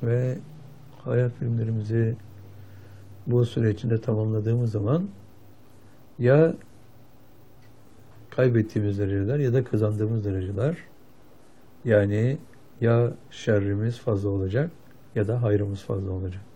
Ve hayat filmlerimizi bu süre içinde tamamladığımız zaman ya kaybettiğimiz dereceler ya da kazandığımız dereceler, yani ya şerrimiz fazla olacak ya da hayrımız fazla olacak.